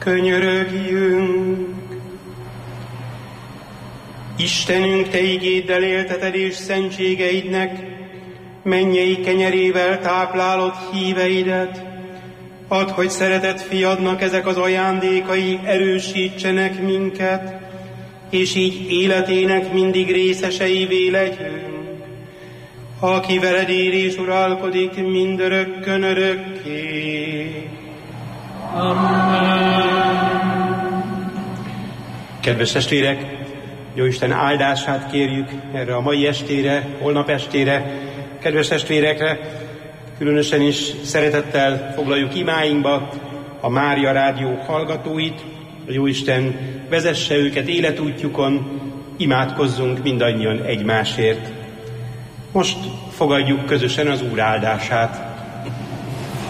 Könyörögjünk! Istenünk, Te igéddel élteted és szentségeidnek, mennyei kenyerével táplálod híveidet. Add, hogy szeretett fiadnak ezek az ajándékai erősítsenek minket, és így életének mindig részeseivé legyünk, aki veled él és uralkodik mindörökkön örökké. Amen. Kedves testvérek, Jóisten áldását kérjük erre a mai estére, holnap estére, kedves testvérekre, különösen is szeretettel foglaljuk imáinkba a Mária Rádió hallgatóit, a Jóisten vezesse őket életútjukon, imádkozzunk mindannyian egymásért. Most fogadjuk közösen az Úr áldását.